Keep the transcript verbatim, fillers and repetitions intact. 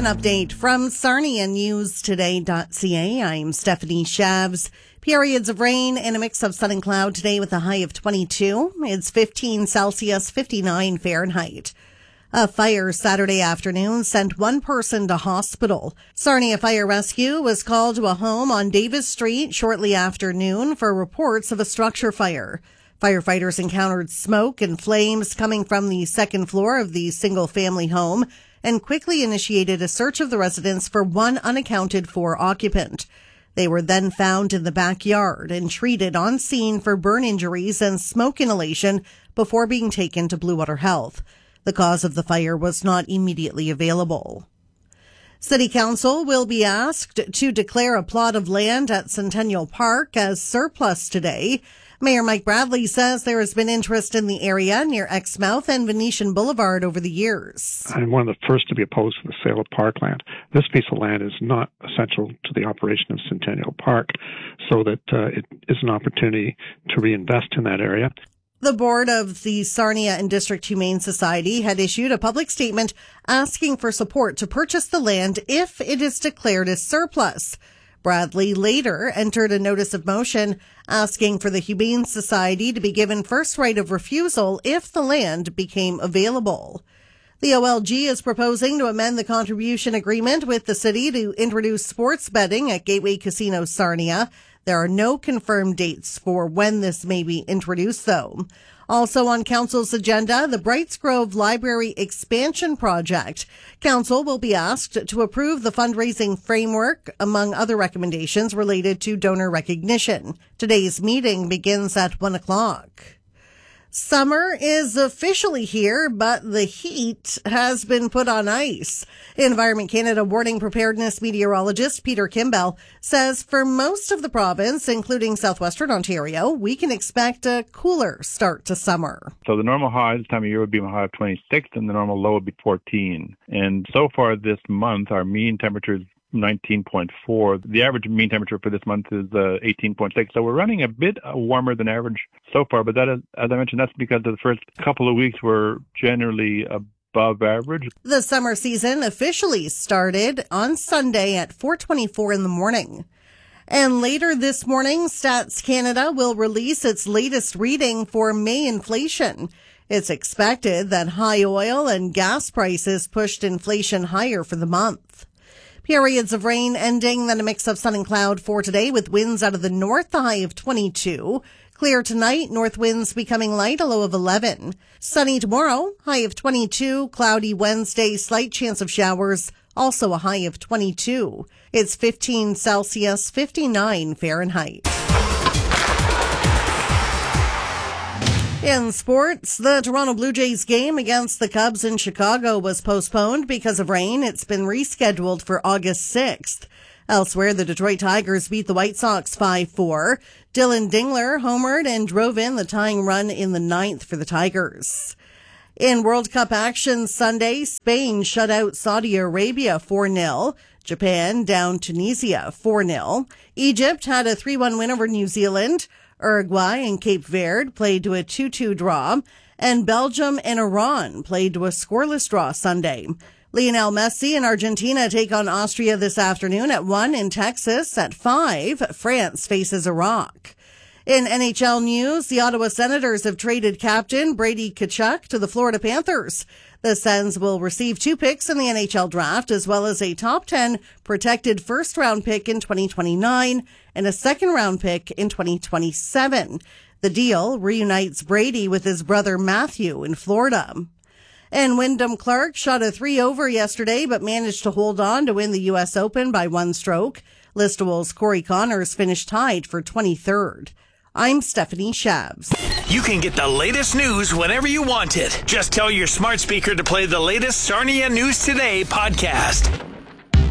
update from Sarnia News Today dot C A. I'm Stephanie Shavs. Periods of rain and a mix of sun and cloud today with a high of twenty-two. It's fifteen Celsius, fifty-nine Fahrenheit. A fire Saturday afternoon sent one person to hospital. Sarnia Fire Rescue was called to a home on Davis Street shortly after noon for reports of a structure fire. Firefighters encountered smoke and flames coming from the second floor of the single-family home and quickly initiated a search of the residence for one unaccounted for occupant. They were then found in the backyard and treated on scene for burn injuries and smoke inhalation before being taken to Blue Water Health. The cause of the fire was not immediately available. City Council will be asked to declare a plot of land at Centennial Park as surplus today. Mayor Mike Bradley says there has been interest in the area near Exmouth and Venetian Boulevard over the years. I'm one of the first to be opposed to the sale of parkland. This piece of land is not essential to the operation of Centennial Park, so that uh, it is an opportunity to reinvest in that area. The board of the Sarnia and District Humane Society had issued a public statement asking for support to purchase the land if it is declared as surplus. Bradley later entered a notice of motion asking for the Humane Society to be given first right of refusal if the land became available. The O L G is proposing to amend the contribution agreement with the city to introduce sports betting at Gateway Casino Sarnia. There are no confirmed dates for when this may be introduced, though. Also on Council's agenda, the Brights Grove Library Expansion Project. Council will be asked to approve the fundraising framework, among other recommendations related to donor recognition. Today's meeting begins at one o'clock. Summer is officially here, but the heat has been put on ice. Environment Canada warning preparedness meteorologist Peter Kimball says for most of the province, including southwestern Ontario, we can expect a cooler start to summer. So the normal high this time of year would be a high of twenty-six and the normal low would be fourteen. And so far this month, our mean temperature is nineteen point four. The average mean temperature for this month is uh, eighteen point six. So we're running a bit warmer than average so far. But that is, as I mentioned, that's because the first couple of weeks were generally above average. The summer season officially started on Sunday at four twenty-four in the morning. And later this morning, Stats Canada will release its latest reading for May inflation. It's expected that high oil and gas prices pushed inflation higher for the month. Periods of rain ending, then a mix of sun and cloud for today with winds out of the north, a high of twenty-two. Clear tonight, north winds becoming light, a low of eleven. Sunny tomorrow, high of twenty-two. Cloudy Wednesday, slight chance of showers, also a high of twenty-two. It's fifteen Celsius, fifty-nine Fahrenheit. In sports, the Toronto Blue Jays game against the Cubs in Chicago was postponed because of rain. It's been rescheduled for August sixth. Elsewhere, the Detroit Tigers beat the White Sox five four. Dylan Dingler homered and drove in the tying run in the ninth for the Tigers. In World Cup action Sunday, Spain shut out Saudi Arabia four nil. Japan down Tunisia four nil. Egypt had a three one win over New Zealand. Uruguay and Cape Verde played to a two two draw, and Belgium and Iran played to a scoreless draw Sunday. Lionel Messi and Argentina take on Austria this afternoon at one in Texas. At five, France faces Iraq. In N H L news, the Ottawa Senators have traded captain Brady Tkachuk to the Florida Panthers. The Sens will receive two picks in the N H L draft, as well as a top ten protected first-round pick in twenty twenty-nine and a second-round pick in twenty twenty-seven. The deal reunites Brady with his brother Matthew in Florida. And Wyndham Clark shot a three over yesterday, but managed to hold on to win the U S Open by one stroke. Listowel's Corey Connors finished tied for twenty-third. I'm Stephanie Shavs. You can get the latest news whenever you want it. Just tell your smart speaker to play the latest Sarnia News Today podcast.